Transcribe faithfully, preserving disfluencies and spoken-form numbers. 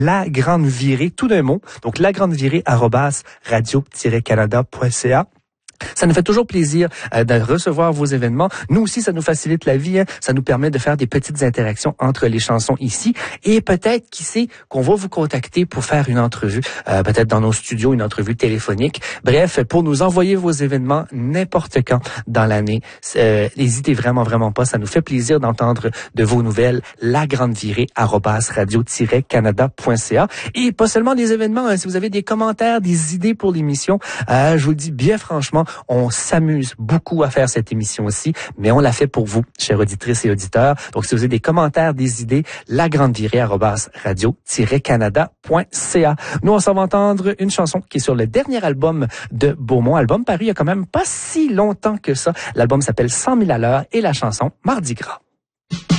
La Grande Virée, tout d'un mot. Donc, la grande virée arobase radio tiret canada point c a. Ça nous fait toujours plaisir euh, de recevoir vos événements. Nous aussi, ça nous facilite la vie. Hein. Ça nous permet de faire des petites interactions entre les chansons ici. Et peut-être, qui sait, qu'on va vous contacter pour faire une entrevue, euh, peut-être dans nos studios, une entrevue téléphonique. Bref, pour nous envoyer vos événements n'importe quand dans l'année. Euh, n'hésitez vraiment, vraiment pas. Ça nous fait plaisir d'entendre de vos nouvelles. La Grande Virée, arobase radio tiret canada point c a. Et pas seulement des événements. Hein, si vous avez des commentaires, des idées pour l'émission, euh, je vous le dis bien franchement, on s'amuse beaucoup à faire cette émission aussi, mais on l'a fait pour vous, chères auditrices et auditeurs. Donc, si vous avez des commentaires, des idées, la grande virée arobase radio tiret canada point c a. Nous, on s'en va entendre une chanson qui est sur le dernier album de Beaumont. Album paru il y a quand même pas si longtemps que ça. L'album s'appelle cent mille à l'heure et la chanson Mardi Gras.